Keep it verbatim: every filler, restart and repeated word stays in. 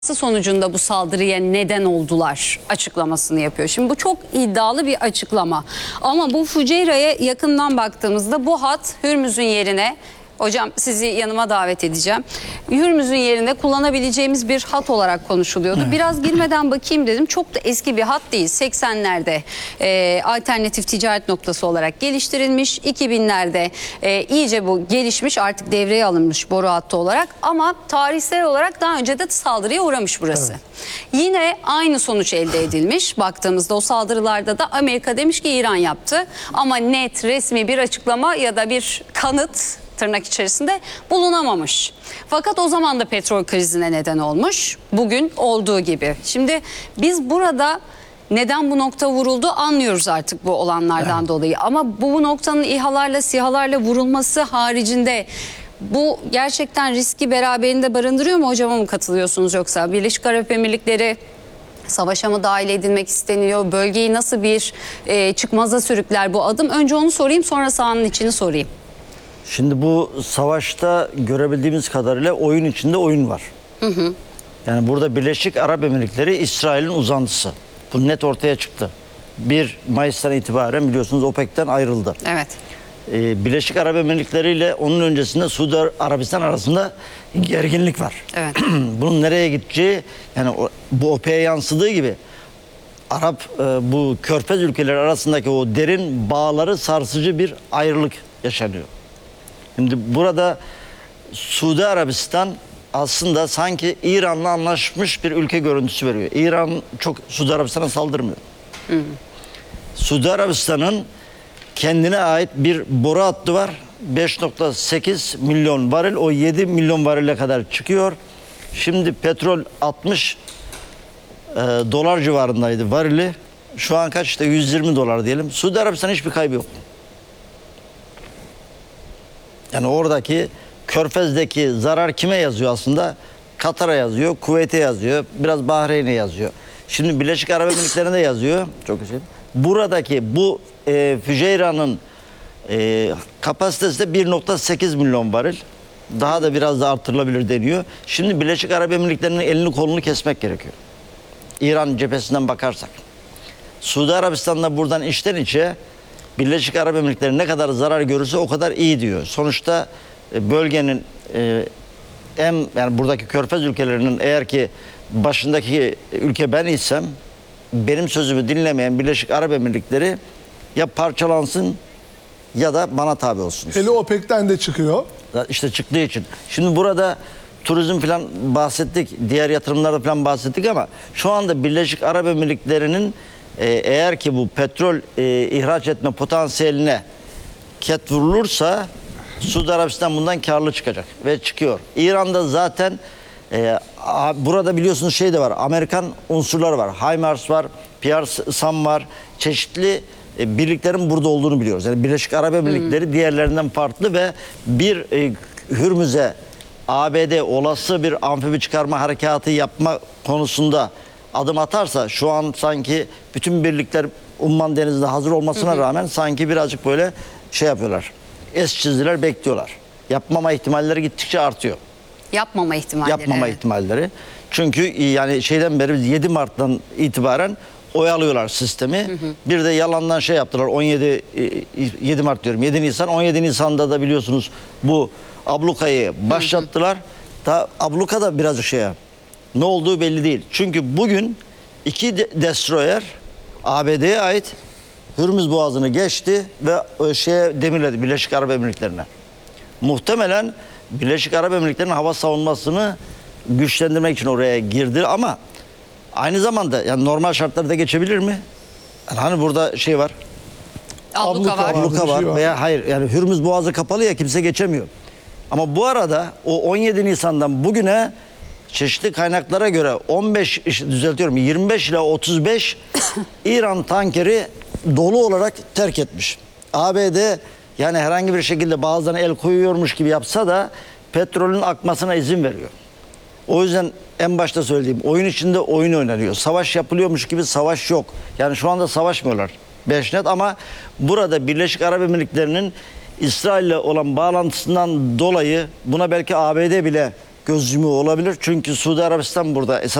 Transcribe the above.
sonucunda bu saldırıya neden oldular açıklamasını yapıyor. Şimdi bu çok iddialı bir açıklama. Ama bu Fuceyra'ya yakından baktığımızda bu hat Hürmüz'ün yerine, hocam sizi yanıma davet edeceğim, Hürmüz'ün yerine kullanabileceğimiz bir hat olarak konuşuluyordu. Evet. Biraz girmeden bakayım dedim. Çok da eski bir hat değil. seksenlerde e, alternatif ticaret noktası olarak geliştirilmiş. iki binlerde e, iyice bu gelişmiş, artık devreye alınmış boru hattı olarak. Ama tarihsel olarak daha önce de saldırıya uğramış burası. Evet. Yine aynı sonuç elde edilmiş. Baktığımızda o saldırılarda da Amerika demiş ki İran yaptı. Ama net resmi bir açıklama ya da bir kanıt tırnak içerisinde bulunamamış. Fakat o zaman da petrol krizine neden olmuş. Bugün olduğu gibi. Şimdi biz burada neden bu nokta vuruldu anlıyoruz artık bu olanlardan evet. dolayı. Ama bu, bu noktanın İHA'larla SİHA'larla vurulması haricinde bu gerçekten riski beraberinde barındırıyor mu? Hocama mı katılıyorsunuz, yoksa Birleşik Arap Emirlikleri savaşa mı dahil edilmek isteniyor? Bölgeyi nasıl bir e, çıkmaza sürükler bu adım? Önce onu sorayım, sonra sahanın içini sorayım. Şimdi bu savaşta görebildiğimiz kadarıyla oyun içinde oyun var. Hı hı. Yani burada Birleşik Arap Emirlikleri İsrail'in uzantısı. Bu net ortaya çıktı. bir Mayıs'tan itibaren biliyorsunuz OPEC'ten ayrıldı. Evet. Ee, Birleşik Arap Emirlikleri ile onun öncesinde Suudi Arabistan arasında gerginlik var. Evet. Bunun nereye gideceği, yani o, bu OPEC'e yansıdığı gibi Arap e, bu Körfez ülkeleri arasındaki o derin bağları sarsıcı bir ayrılık yaşanıyor. Şimdi burada Suudi Arabistan aslında sanki İran'la anlaşmış bir ülke görüntüsü veriyor. İran çok Suudi Arabistan'a saldırmıyor. Hı hı. Suudi Arabistan'ın kendine ait bir boru hattı var. beş nokta sekiz milyon varil, o yedi milyon varile kadar çıkıyor. Şimdi petrol altmış e, dolar civarındaydı varili. Şu an kaç, işte yüz yirmi dolar diyelim. Suudi Arabistan hiçbir kaybı yok. Yani oradaki Körfez'deki zarar kime yazıyor aslında? Katar'a yazıyor, Kuveyt'e yazıyor, biraz Bahreyn'e yazıyor. Şimdi Birleşik Arap Emirlikleri'ne yazıyor. Çok güzel. Buradaki bu e, Fuceyra'nın e, kapasitesi de bir nokta sekiz milyon varil. Daha da biraz da artırılabilir deniyor. Şimdi Birleşik Arap Emirlikleri'nin elini kolunu kesmek gerekiyor. İran cephesinden bakarsak. Suudi Arabistan'da buradan içten içe Birleşik Arap Emirlikleri ne kadar zarar görürse o kadar iyi diyor. Sonuçta bölgenin e, en, yani buradaki Körfez ülkelerinin eğer ki başındaki ülke ben isem, benim sözümü dinlemeyen Birleşik Arap Emirlikleri ya parçalansın ya da bana tabi olsun. Hele OPEC'ten de çıkıyor. İşte çıktığı için. Şimdi burada turizm falan bahsettik, diğer yatırımlarda falan bahsettik ama şu anda Birleşik Arap Emirlikleri'nin e, eğer ki bu petrol e, ihraç etme potansiyeline ket vurulursa Suudi Arabistan bundan karlı çıkacak ve çıkıyor. İran'da zaten e, burada biliyorsunuz şey de var, Amerikan unsurlar var. HIMARS var, P R S A M var, çeşitli e, birliklerin burada olduğunu biliyoruz. Yani Birleşik Arap Emirlikleri hmm. diğerlerinden farklı ve bir e, Hürmüz'e A B D olası bir amfibi çıkarma harekatı yapma konusunda adım atarsa, şu an sanki bütün birlikler Umman Denizi'nde hazır olmasına hı hı. rağmen sanki birazcık böyle şey yapıyorlar. Es çizdiler, bekliyorlar. Yapmama ihtimalleri gittikçe artıyor. Yapmama ihtimalleri. Yapmama evet. ihtimalleri. Çünkü yani şeyden beri yedi Mart'tan itibaren oyalıyorlar sistemi. Hı hı. Bir de yalandan şey yaptılar. on yedi yedi Mart diyorum. yedi Nisan, on yedi Nisan'da da biliyorsunuz bu ablukayı başlattılar. Da abluka da birazcık şey yap. Ne olduğu belli değil. Çünkü bugün iki de destroyer A B D'ye ait Hürmüz Boğazı'nı geçti ve şeye demirledi, Birleşik Arap Emirlikleri'ne. Muhtemelen Birleşik Arap Emirlikleri'nin hava savunmasını güçlendirmek için oraya girdi ama aynı zamanda yani normal şartlarda geçebilir mi? Yani hani burada şey var. Abluka var. Abluka var. var. Veya hayır, yani Hürmüz Boğazı kapalı ya, kimse geçemiyor. Ama bu arada o on yedi Nisan'dan bugüne çeşitli kaynaklara göre on beş, düzeltiyorum, yirmi beş ila otuz beş İran tankeri dolu olarak terk etmiş. A B D yani herhangi bir şekilde bazılarına el koyuyormuş gibi yapsa da petrolün akmasına izin veriyor. O yüzden en başta söylediğim, oyun içinde oyun oynanıyor. Savaş yapılıyormuş gibi savaş yok. Yani şu anda savaşmıyorlar. Beş net, ama burada Birleşik Arap Emirlikleri'nin İsrail'le olan bağlantısından dolayı buna belki A B D bile göz yumuğu olabilir. Çünkü Suudi Arabistan burada esas